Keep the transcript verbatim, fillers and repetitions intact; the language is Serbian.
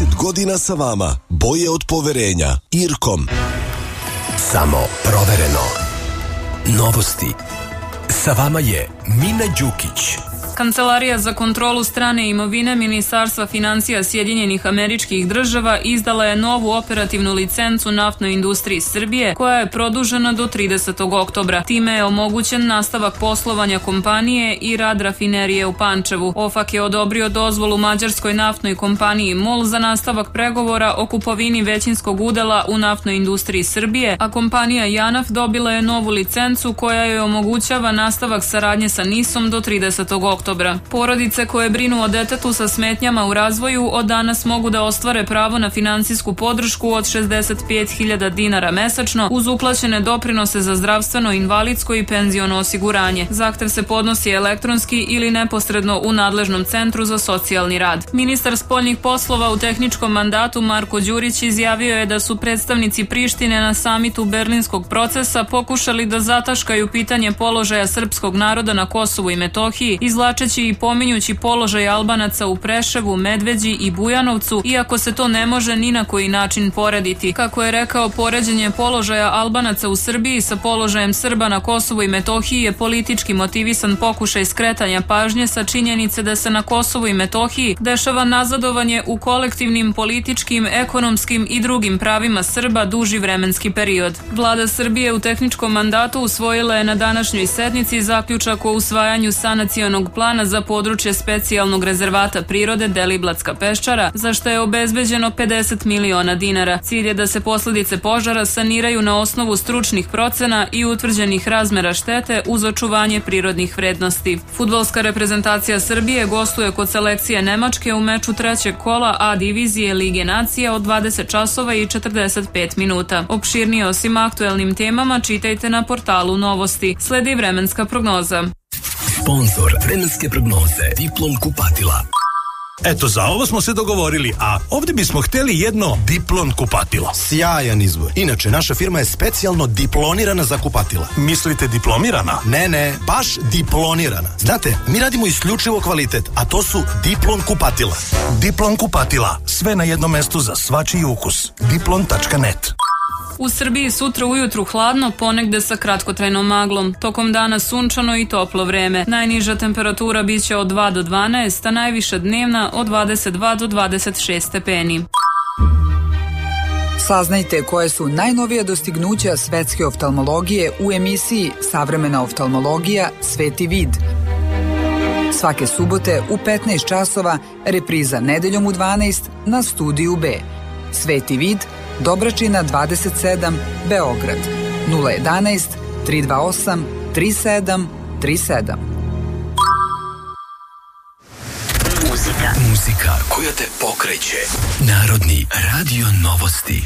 trideset godina sa vama. Boje od poverenja. Irkom. Samo provereno. Novosti. Sa vama je Mina Đukić. Kancelarija za kontrolu strane imovine Ministarstva finansija Sjedinjenih Američkih Država izdala je novu operativnu licencu naftnoj industriji Srbije koja je produžena do tridesetog oktobra. Time je omogućen nastavak poslovanja kompanije i rad rafinerije u Pančevu. OFAK je odobrio dozvolu mađarskoj naftnoj kompaniji MOL za nastavak pregovora o kupovini većinskog udela u naftnoj industriji Srbije, a kompanija JANAF dobila je novu licencu koja joj omogućava nastavak saradnje sa NIS-om do tridesetog oktobra. Porodice koje brinu o detetu sa smetnjama u razvoju od danas mogu da ostvare pravo na finansijsku podršku od šezdeset pet hiljada dinara mesečno uz uplaćene doprinose za zdravstveno, invalidsko i penziono osiguranje. Zahtev se podnosi elektronski ili neposredno u nadležnom centru za socijalni rad. Ministar spoljnih poslova u tehničkom mandatu Marko Đurić izjavio je da su predstavnici Prištine na samitu Berlinskog procesa pokušali da zataškaju pitanje položaja srpskog naroda na Kosovu i Metohiji, izvlačeći i pominjući položaj Albanaca u Preševu, Medveđi i Bujanovcu, iako se to ne može ni na koji način porediti. Kako je rekao, poređenje položaja Albanaca u Srbiji sa položajem Srba na Kosovu i Metohiji je politički motivisan pokušaj skretanja pažnje sa činjenice da se na Kosovu i Metohiji dešava nazadovanje u kolektivnim, političkim, ekonomskim i drugim pravima Srba duži vremenski period. Vlada Srbije u tehničkom mandatu usvojila je na današnjoj sednici zaključak o usvajanju sanacionog plana za područje specijalnog rezervata prirode Deliblatska peščara, za što je obezbeđeno pedeset miliona dinara. Cilj je da se posljedice požara saniraju na osnovu stručnih procena i utvrđenih razmera štete uz očuvanje prirodnih vrednosti. Fudbalska reprezentacija Srbije gostuje kod selekcije Nemačke u meču trećeg kola A divizije Lige nacija od dvadeset časova i četrdeset pet minuta. Opširnije o svim aktuelnim temama čitajte na portalu Novosti. Sledi vremenska prognoza. Sponzor vremenske prognoze Diplom kupatila. Eto, za ovo smo se dogovorili, a ovdje bismo htjeli jedno Diplom kupatilo. Sjajan izbor. Inače, naša firma je specijalno diplonirana za kupatila. Mislite diplomirana? Ne, ne, baš diplonirana. Znate, mi radimo isključivo kvalitet, a to su Diplom kupatila. Diplom kupatila. Sve na jednom mestu za svačiji ukus. diplom tačka net. U Srbiji sutra ujutru hladno, ponegde sa kratkotrajnom maglom. Tokom dana sunčano i toplo vreme. Najniža temperatura biće od dva do dvanaest, a najviša dnevna od dvadeset dva do dvadeset šest stepeni. Saznajte koje su najnovija dostignuća svetske oftalmologije u emisiji Savremena oftalmologija Sveti vid. Svake subote u petnaest časova, repriza nedeljom u dvanaest na Studiju B. Sveti vid, Dobračina dvadeset sedam, Beograd, nula jedanaest, tri dva osam, tri sedam tri sedam. Muzika. Muzika koja te pokreće. Narodni radio Novosti.